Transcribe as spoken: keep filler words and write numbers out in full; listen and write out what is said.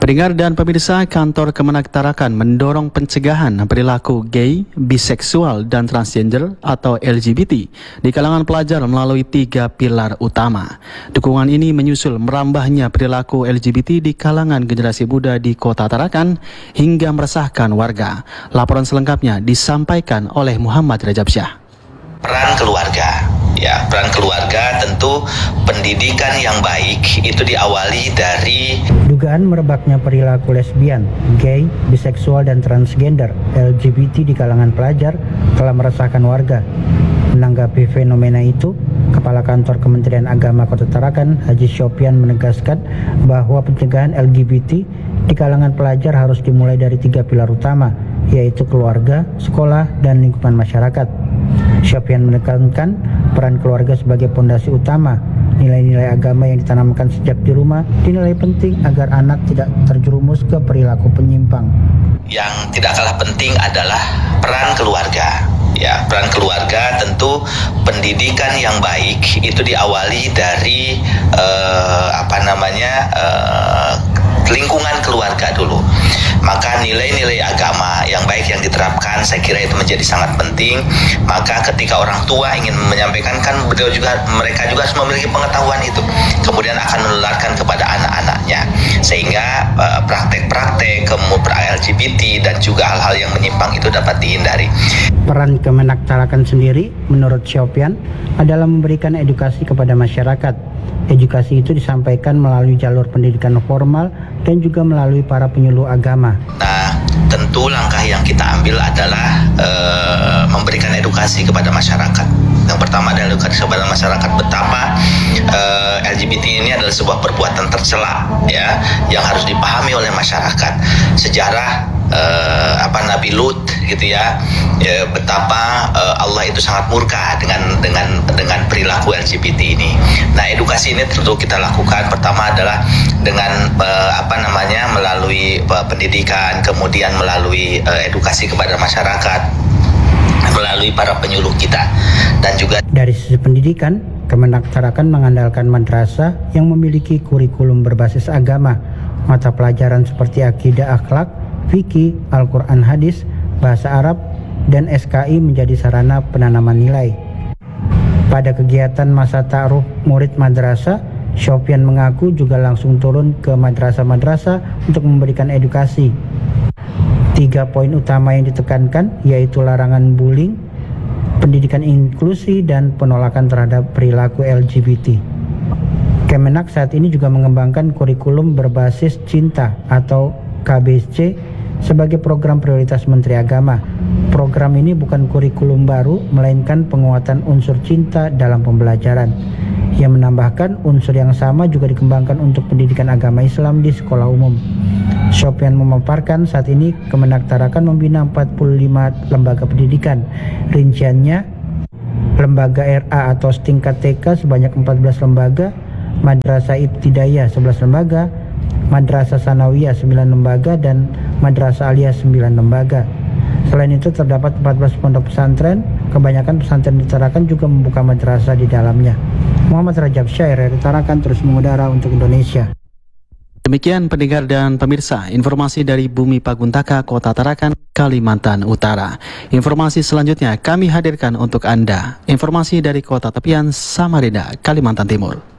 Pendengar dan pemirsa, Kantor Kemenak Tarakan mendorong pencegahan perilaku gay, biseksual, dan transgender atau L G B T di kalangan pelajar melalui tiga pilar utama. Dukungan ini menyusul merambahnya perilaku L G B T di kalangan generasi muda di Kota Tarakan hingga meresahkan warga. Laporan selengkapnya disampaikan oleh Muhammad Rajab Syah. Peran keluarga, ya peran keluarga tentu pendidikan yang baik itu diawali dari dugaan merebaknya perilaku lesbian, gay, biseksual dan transgender L G B T di kalangan pelajar telah meresahkan warga. Menanggapi fenomena itu, Kepala Kantor Kementerian Agama Kota Tarakan, Haji Syopian menegaskan bahwa pencegahan L G B T di kalangan pelajar harus dimulai dari tiga pilar utama, yaitu keluarga, sekolah, dan lingkungan masyarakat. Syopian menekankan peran keluarga sebagai pondasi utama. Nilai-nilai agama yang ditanamkan sejak di rumah dinilai penting agar anak tidak terjerumus ke perilaku penyimpang. Yang tidak kalah penting adalah peran keluarga. Ya, peran keluarga tentu pendidikan yang baik itu diawali dari eh, apa namanya eh, lingkungan keluarga dulu. Maka nilai-nilai agama yang baik yang diterapkan saya kira itu menjadi sangat penting. Maka ketika orang tua ingin menyampaikan, kan beliau juga mereka juga harus memiliki pengetahuan itu, kemudian akan menularkan kepada anak-anaknya, sehingga uh, praktek-praktek kemudian L G B T dan juga hal-hal yang menyimpang itu dapat dihindari. Peran Kemenak Tarakan sendiri menurut Syopian adalah memberikan edukasi kepada masyarakat. Edukasi itu disampaikan melalui jalur pendidikan formal dan juga melalui para penyuluh agama. Nah, tentu langkah yang kita ambil adalah e, memberikan edukasi kepada masyarakat. Yang pertama adalah edukasi kepada masyarakat betapa e, L G B T ini adalah sebuah perbuatan tercela, ya, yang harus dipahami oleh masyarakat. Sejarah e, apa Nabi Lut, gitu ya, ya betapa e, Allah itu sangat murka dengan dengan dengan perilaku L G B T ini. Nah, edukasi ini tentu kita lakukan pertama adalah dengan uh, apa namanya melalui uh, pendidikan, kemudian melalui uh, edukasi kepada masyarakat, melalui para penyuluh kita, dan juga dari sisi pendidikan, Kemenak Tarakan mengandalkan madrasah yang memiliki kurikulum berbasis agama, mata pelajaran seperti akidah akhlak, fikih, Al-Quran hadis, bahasa Arab, dan S K I menjadi sarana penanaman nilai. Pada kegiatan masa ta'aruf murid madrasah, Syopian mengaku juga langsung turun ke madrasah-madrasah untuk memberikan edukasi. Tiga poin utama yang ditekankan yaitu larangan bullying, pendidikan inklusi, dan penolakan terhadap perilaku L G B T. Kemenak saat ini juga mengembangkan kurikulum berbasis cinta atau K B C sebagai program prioritas Menteri Agama. Program ini bukan kurikulum baru, melainkan penguatan unsur cinta dalam pembelajaran. Yang menambahkan unsur yang sama juga dikembangkan untuk pendidikan agama Islam di sekolah umum. Syopian memaparkan saat ini Kemenak Tarakan membina empat puluh lima lembaga pendidikan. Rinciannya, lembaga R A atau setingkat T K sebanyak empat belas lembaga, Madrasah Ibtidaiyah sebelas lembaga, Madrasah Sanawiyah sembilan lembaga, dan Madrasah Aliyah sembilan lembaga. Selain itu terdapat empat belas pondok pesantren. Kebanyakan pesantren di Tarakan juga membuka madrasah di dalamnya. Muhammad Rajab Syah, R R I Tarakan, terus mengudara untuk Indonesia. Demikian pendengar dan pemirsa, informasi dari Bumi Paguntaka, Kota Tarakan, Kalimantan Utara. Informasi selanjutnya kami hadirkan untuk Anda. Informasi dari Kota Tepian, Samarinda, Kalimantan Timur.